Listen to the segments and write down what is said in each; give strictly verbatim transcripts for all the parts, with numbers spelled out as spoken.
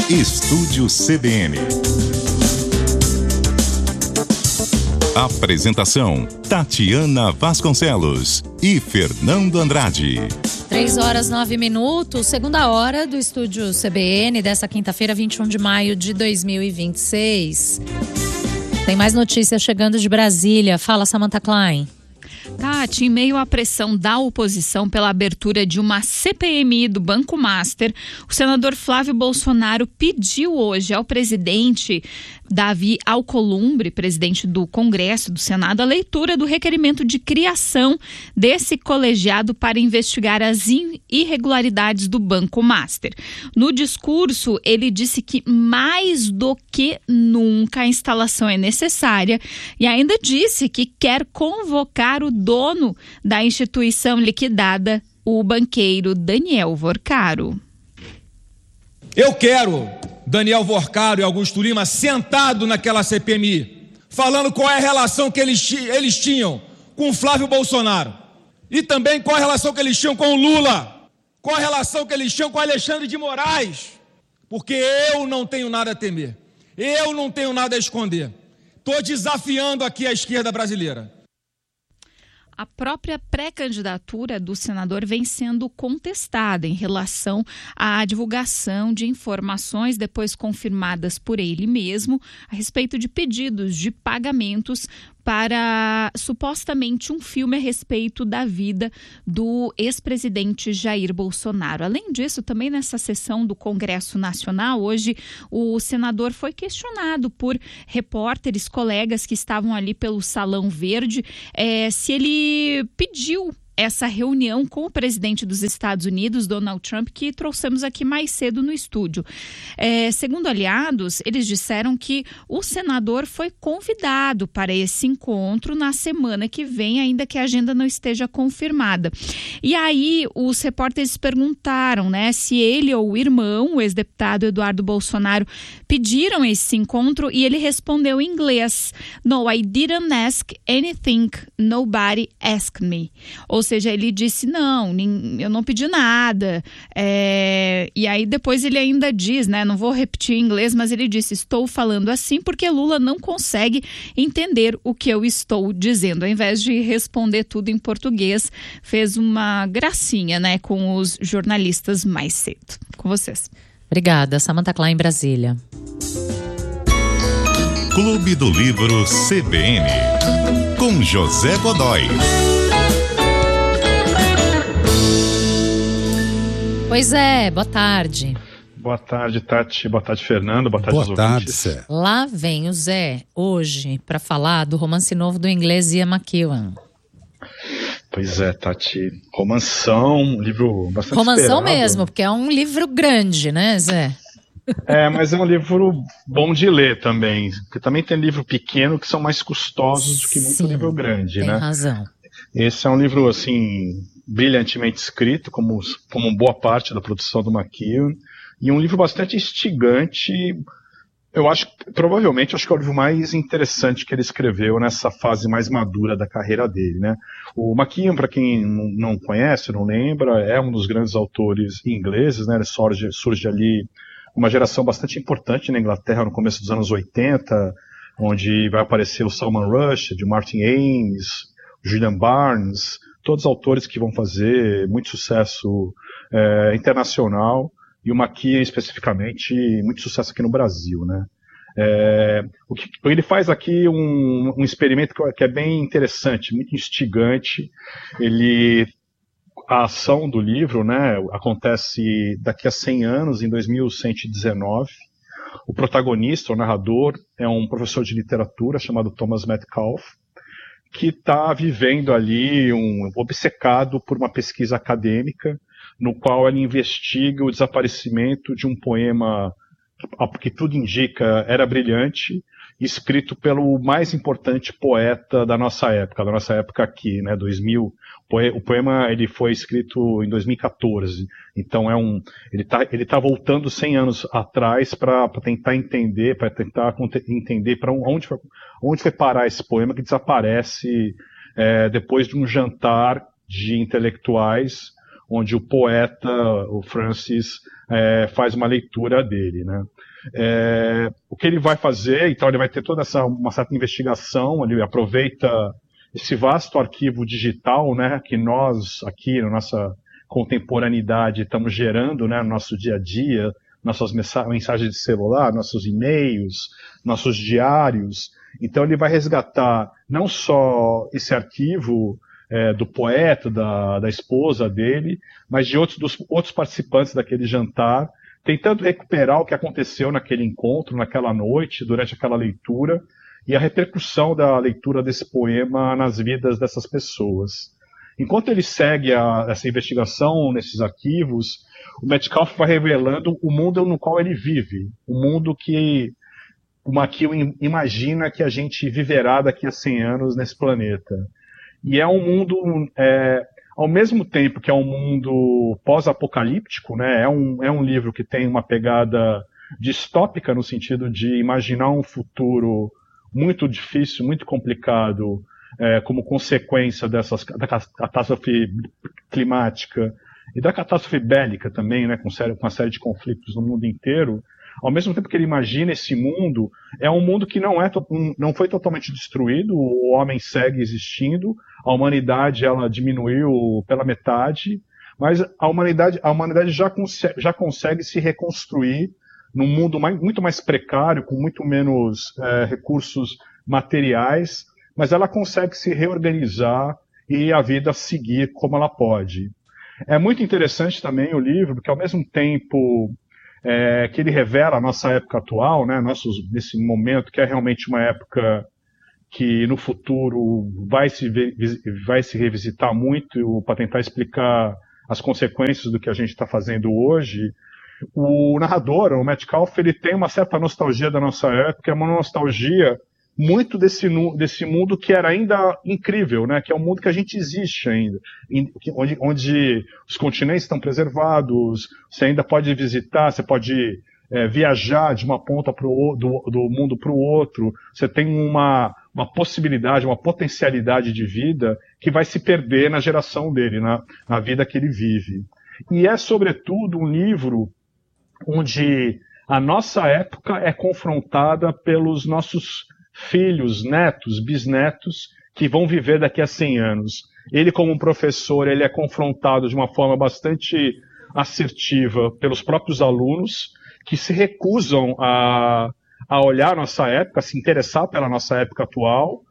Estúdio C B N. Apresentação: Tatiana Vasconcelos e Fernando Andrade. Três horas, nove minutos, segunda hora do Estúdio C B N dessa quinta-feira, vinte e um de maio de dois mil e vinte e seis. Tem mais notícias chegando de Brasília. Fala, Samantha Klein. Tati, em meio à pressão da oposição pela abertura de uma C P M I do Banco Master, o senador Flávio Bolsonaro pediu hoje ao presidente Davi Alcolumbre, presidente do Congresso e do Senado, a leitura do requerimento de criação desse colegiado para investigar as irregularidades do Banco Master. No discurso, ele disse que mais do que nunca a instalação é necessária e ainda disse que quer convocar o dono da instituição liquidada, o banqueiro Daniel Vorcaro. Eu quero Daniel Vorcaro e Augusto Lima sentado naquela C P M I, falando qual é a relação que eles, eles tinham com o Flávio Bolsonaro e também qual a relação que eles tinham com o Lula, qual a relação que eles tinham com Alexandre de Moraes, porque eu não tenho nada a temer, eu não tenho nada a esconder. Estou desafiando aqui a esquerda brasileira. A própria pré-candidatura do senador vem sendo contestada em relação à divulgação de informações depois confirmadas por ele mesmo a respeito de pedidos de pagamentos para supostamente um filme a respeito da vida do ex-presidente Jair Bolsonaro. Além disso, também nessa sessão do Congresso Nacional, hoje o senador foi questionado por repórteres, colegas que estavam ali pelo Salão Verde, é, se ele pediu essa reunião com o presidente dos Estados Unidos, Donald Trump, que trouxemos aqui mais cedo no estúdio. É, segundo aliados, eles disseram que o senador foi convidado para esse encontro na semana que vem, ainda que a agenda não esteja confirmada. E aí os repórteres perguntaram, né, se ele ou o irmão, o ex-deputado Eduardo Bolsonaro, pediram esse encontro, e ele respondeu em inglês: "No, I didn't ask anything, nobody asked me." Ou seja, ele disse, não, eu não pedi nada. É, e aí depois ele ainda diz, né, não vou repetir em inglês, mas ele disse, estou falando assim porque Lula não consegue entender o que eu estou dizendo. Ao invés de responder tudo em português, fez uma gracinha, né, com os jornalistas mais cedo. Com vocês. Obrigada, Samantha Klein, Brasília. Clube do Livro C B N, com José Godoy. Pois é, boa tarde. Boa tarde, Tati. Boa tarde, Fernando. Boa tarde, boa aos tarde, ouvintes. Zé. Lá vem o Zé, hoje, para falar do romance novo do inglês Ian McEwan. Pois é, Tati. Romanção, um livro bastante Romanção esperado. mesmo, porque é um livro grande, né, Zé? É, mas é um livro bom de ler também. Porque também tem livro pequeno que são mais custosos do que muito Sim, livro grande, tem né? Tem razão. Esse é um livro, assim, brilhantemente escrito, como, como boa parte da produção do McEwan, e um livro bastante instigante. Eu acho, provavelmente, acho que é o livro mais interessante que ele escreveu nessa fase mais madura da carreira dele, né? O McEwan, para quem não conhece, não lembra, é um dos grandes autores ingleses, né? Ele surge, surge ali uma geração bastante importante na Inglaterra no começo dos anos oitenta, onde vai aparecer o Salman Rushdie, Martin Amis, Julian Barnes, todos autores que vão fazer muito sucesso é, internacional, e o McEwan especificamente muito sucesso aqui no Brasil, né? É, o que, ele faz aqui um, um experimento que é bem interessante, muito instigante. Ele, a ação do livro, né, acontece daqui a cem anos, em dois mil cento e dezenove. O protagonista, o narrador, é um professor de literatura chamado Thomas Metcalfe, que está vivendo ali, um, obcecado por uma pesquisa acadêmica, no qual ele investiga o desaparecimento de um poema que tudo indica era brilhante, escrito pelo mais importante poeta da nossa época, da nossa época aqui, né, dois mil. O poema ele foi escrito em dois mil e quatorze, então é um, ele está ele tá voltando cem anos atrás para tentar entender, para tentar entender para onde foi, onde foi parar esse poema que desaparece é, depois de um jantar de intelectuais, onde o poeta, o Francis, é, faz uma leitura dele, né? É, o que ele vai fazer, então ele vai ter toda essa uma certa investigação, ele aproveita esse vasto arquivo digital, né, que nós aqui na nossa contemporaneidade estamos gerando, né, no nosso dia a dia, nossas mensagens de celular, nossos e-mails, nossos diários. Então ele vai resgatar não só esse arquivo é, do poeta, da, da esposa dele, mas de outros, dos, outros participantes daquele jantar, tentando recuperar o que aconteceu naquele encontro, naquela noite, durante aquela leitura, e a repercussão da leitura desse poema nas vidas dessas pessoas. Enquanto ele segue a, essa investigação nesses arquivos, o Metcalfe vai revelando o mundo no qual ele vive, o mundo que o McEwan imagina que a gente viverá daqui a cem anos nesse planeta. E é um mundo, é, ao mesmo tempo que é um mundo pós-apocalíptico, né, é, um, é um livro que tem uma pegada distópica no sentido de imaginar um futuro muito difícil, muito complicado, é, como consequência dessas, da catástrofe climática e da catástrofe bélica também, né, com, série, com uma série de conflitos no mundo inteiro. Ao mesmo tempo que ele imagina esse mundo, é um mundo que não, é, não foi totalmente destruído, o homem segue existindo, a humanidade ela diminuiu pela metade, mas a humanidade, a humanidade já, consegue, já consegue se reconstruir num mundo mais, muito mais precário, com muito menos é, recursos materiais, mas ela consegue se reorganizar e a vida seguir como ela pode. É muito interessante também o livro, porque ao mesmo tempo é, que ele revela a nossa época atual, né, nossos, nesse momento que é realmente uma época que no futuro vai se, vai se revisitar muito para tentar explicar as consequências do que a gente está fazendo hoje, o narrador, o Metcalfe, ele tem uma certa nostalgia da nossa época, é uma nostalgia muito desse, desse mundo que era ainda incrível, né? Que é um mundo que a gente existe ainda, onde, onde os continentes estão preservados, você ainda pode visitar, você pode é, viajar de uma ponta pro, do, do mundo para o outro, você tem uma, uma possibilidade, uma potencialidade de vida que vai se perder na geração dele, na, na vida que ele vive. E é, sobretudo, um livro onde a nossa época é confrontada pelos nossos filhos, netos, bisnetos, que vão viver daqui a cem anos. Ele, como professor, ele é confrontado de uma forma bastante assertiva pelos próprios alunos, que se recusam a, a olhar a nossa época, a se interessar pela nossa época atual,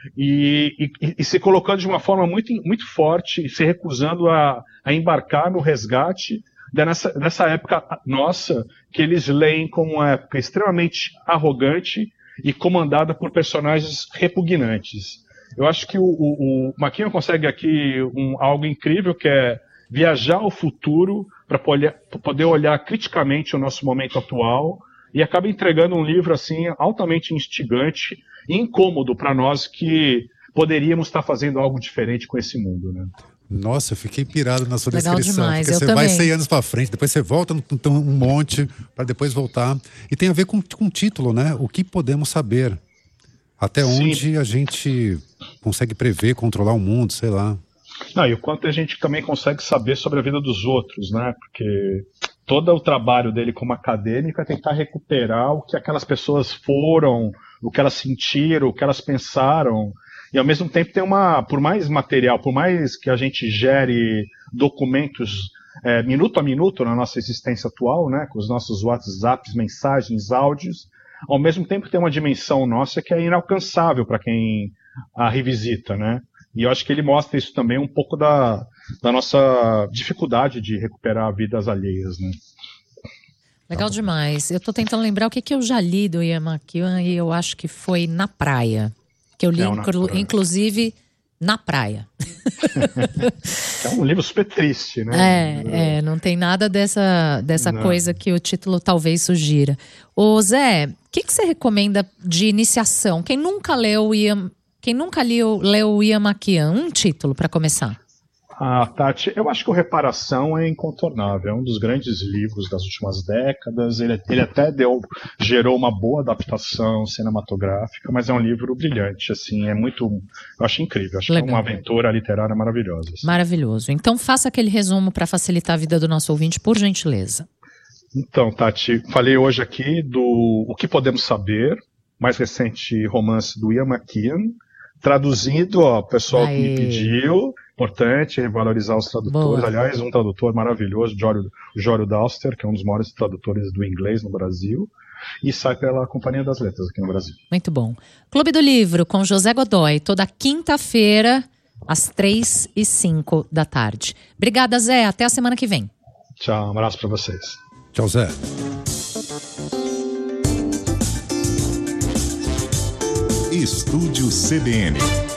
e, e, e se colocando de uma forma muito, muito forte, se recusando a, a embarcar no resgate dessa, dessa época nossa, que eles leem como uma época extremamente arrogante e comandada por personagens repugnantes. Eu acho que o, o, o McEwan consegue aqui um, algo incrível, que é viajar ao futuro para poder olhar criticamente o nosso momento atual, e acaba entregando um livro assim altamente instigante e incômodo para nós que poderíamos estar fazendo algo diferente com esse mundo, né? Nossa, eu fiquei pirado na sua Legal descrição. demais, porque eu você também. vai cem anos para frente, depois você volta um, um monte para depois voltar. E tem a ver com, com o título, né? O que podemos saber? Até Sim. onde a gente consegue prever, controlar o mundo, sei lá. Não, e o quanto a gente também consegue saber sobre a vida dos outros, né? Porque todo o trabalho dele como acadêmico é tentar recuperar o que aquelas pessoas foram, o que elas sentiram, o que elas pensaram. E ao mesmo tempo tem uma, por mais material, por mais que a gente gere documentos é, minuto a minuto na nossa existência atual, né, com os nossos WhatsApps, mensagens, áudios, ao mesmo tempo tem uma dimensão nossa que é inalcançável para quem a revisita, né? E eu acho que ele mostra isso também um pouco da, da nossa dificuldade de recuperar vidas alheias, né? Legal demais. Eu tô tentando lembrar o que, que eu já li do Ian McEwan e eu acho que foi Na Praia. Que eu li, Não, inclu- praia. inclusive, na praia. É um livro super triste, né? É, é, não tem nada dessa, dessa Não. coisa que o título talvez sugira. Ô Zé, o que, que você recomenda de iniciação? Quem nunca leu o Ian, quem nunca leu, leu o Ian McEwan, um título para começar? Ah, Tati, eu acho que o Reparação é incontornável, é um dos grandes livros das últimas décadas, ele, ele até deu, gerou uma boa adaptação cinematográfica, mas é um livro brilhante, assim, é muito, eu acho incrível, acho Legal. que é uma aventura literária maravilhosa. Assim. Maravilhoso. Então faça aquele resumo para facilitar a vida do nosso ouvinte, por gentileza. Então, Tati, falei hoje aqui do O que Podemos Saber, mais recente romance do Ian McKean, traduzido, ó, o pessoal que me pediu, importante revalorizar os tradutores. Boa. Aliás, um tradutor maravilhoso, Jório, Jório Dauster, que é um dos maiores tradutores do inglês no Brasil, e sai pela Companhia das Letras aqui no Brasil. Muito bom. Clube do Livro com José Godoy, toda quinta-feira, às três e cinco da tarde. Obrigada, Zé. Até a semana que vem. Tchau, um abraço para vocês. Tchau, Zé. Estúdio C B N.